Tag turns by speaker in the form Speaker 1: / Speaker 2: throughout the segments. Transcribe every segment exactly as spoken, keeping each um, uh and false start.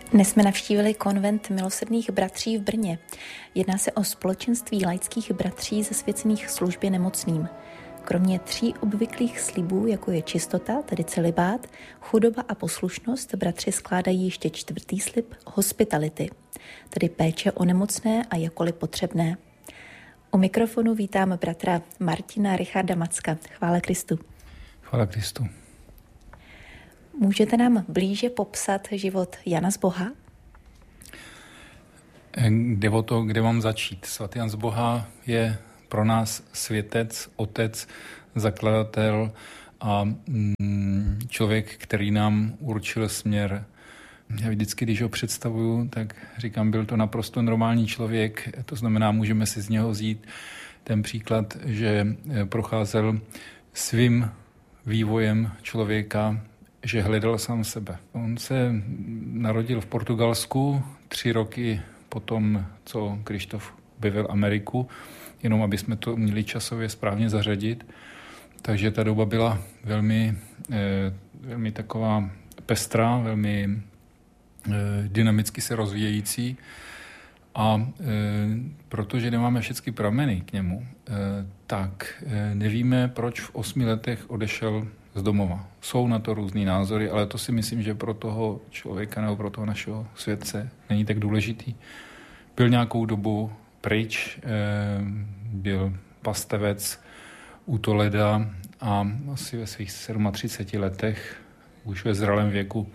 Speaker 1: Dnes jsme navštívili konvent milosrdných bratří v Brně. Jedná se o společenství laických bratří zasvěcených službě nemocným. Kromě tří obvyklých slibů, jako je čistota, tedy celibát, chudoba a poslušnost, bratři skládají ještě čtvrtý slib hospitality, tedy péče o nemocné a jakkoliv potřebné. U mikrofonu vítám bratra Martina Richarda Macka. Chvála Kristu.
Speaker 2: Chvála Kristu.
Speaker 1: Můžete nám blíže popsat život Jana z Boha?
Speaker 2: Jde o to, kde mám začít. Svatý Jan z Boha je pro nás světec, otec, zakladatel a člověk, který nám určil směr. Já vždycky, když ho představuju, tak říkám, byl to naprosto normální člověk, to znamená, můžeme si z něho vzít ten příklad, že procházel svým vývojem člověka, že hledal sám sebe. On se narodil v Portugalsku tři roky potom, co Krištof objevil Ameriku, jenom aby jsme to měli časově správně zařadit. Takže ta doba byla velmi, eh, velmi taková pestrá, velmi eh, dynamicky se rozvíjející. A e, protože nemáme všechny prameny k němu, e, tak e, nevíme, proč v osmi letech odešel z domova. Jsou na to různý názory, ale to si myslím, že pro toho člověka nebo pro toho našeho světce není tak důležitý. Byl nějakou dobu pryč, e, byl pastevec u Toleda a asi ve svých třiceti sedmi letech, už ve zralém věku,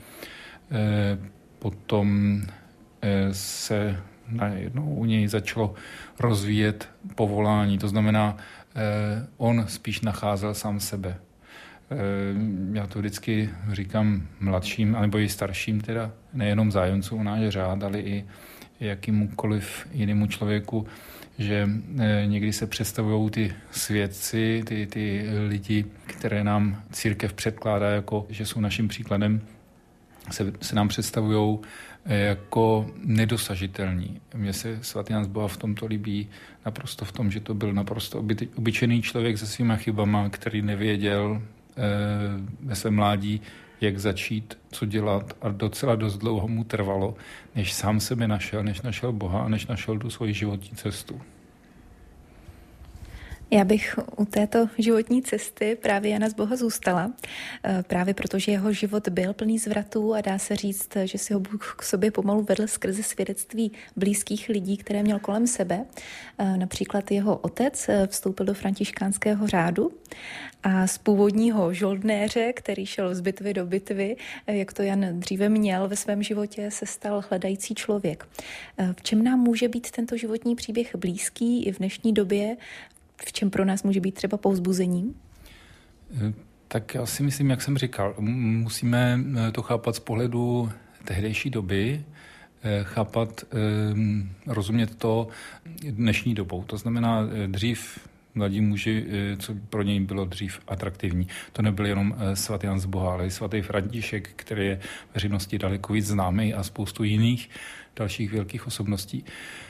Speaker 2: e, potom e, se najednou u něj začalo rozvíjet povolání. To znamená, eh, on spíš nacházel sám sebe. Eh, já to vždycky říkám mladším, anebo i starším, teda nejenom zájemcům o náš řád, ale i jakýmukoliv jinému člověku, že eh, někdy se představují ty svědci, ty, ty lidi, které nám církev předkládá, jako že jsou naším příkladem, se, se nám představují jako nedosažitelní. Mně se svatý Jan z Boha v tomto líbí naprosto v tom, že to byl naprosto oby, obyčejný člověk se svýma chybama, který nevěděl e, ve svém mládí, jak začít, co dělat, a docela dost dlouho mu trvalo, než sám sebe našel, než našel Boha a než našel tu svoji životní cestu.
Speaker 1: Já bych u této životní cesty právě Jana z Boha zůstala, právě protože jeho život byl plný zvratů a dá se říct, že si ho Bůh k sobě pomalu vedl skrze svědectví blízkých lidí, které měl kolem sebe. Například jeho otec vstoupil do františkánského řádu a z původního žoldnéře, který šel z bitvy do bitvy, jak to Jan dříve měl ve svém životě, se stal hledající člověk. V čem nám může být tento životní příběh blízký i v dnešní době? V čem pro nás může být třeba povzbuzením?
Speaker 2: Tak já si myslím, jak jsem říkal, musíme to chápat z pohledu tehdejší doby, chápat, rozumět to dnešní dobou. To znamená, dřív mladí muži, co pro něj bylo dřív atraktivní. To nebyl jenom svatý Jan z Boha, ale i svatý František, který je veřejnosti daleko víc známý, a spoustu jiných dalších velkých osobností.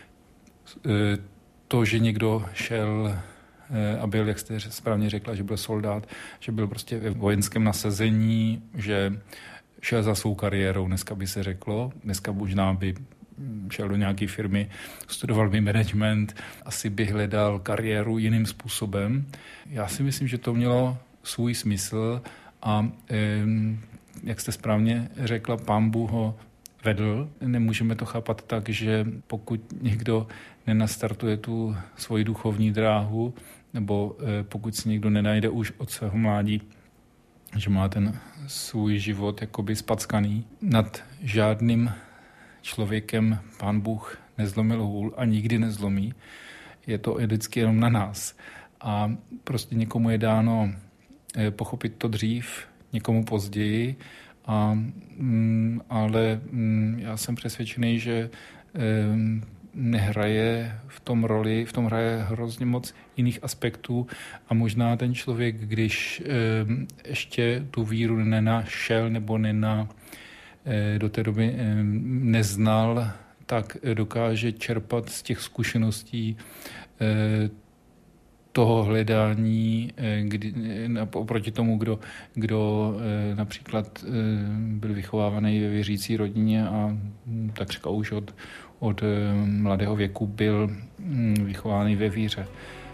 Speaker 2: To, že někdo šel a byl, jak jste správně řekla, že byl soldát, že byl prostě ve vojenském nasazení, že šel za svou kariérou, dneska by se řeklo, dneska možná by šel do nějaké firmy, studoval by management, asi by hledal kariéru jiným způsobem. Já si myslím, že to mělo svůj smysl a jak jste správně řekla, Pán Bůh ho vedl. Nemůžeme to chápat tak, že pokud někdo nenastartuje tu svoji duchovní dráhu, nebo pokud si někdo nenajde už od svého mládí, že má ten svůj život jakoby spackaný. Nad žádným člověkem Pán Bůh nezlomil hůl a nikdy nezlomí. Je to vždycky jenom na nás. A prostě někomu je dáno pochopit to dřív, někomu později, A, mm, ale mm, já jsem přesvědčený, že mm, nehraje v tom roli, v tom hraje hrozně moc jiných aspektů a možná ten člověk, když mm, ještě tu víru nenašel nebo nena, e, do té doby e, neznal, tak dokáže čerpat z těch zkušeností e, toho hledání, kdy, oproti tomu, kdo, kdo například byl vychovávaný ve věřící rodině a takřka už od, od mladého věku byl vychovávaný ve víře.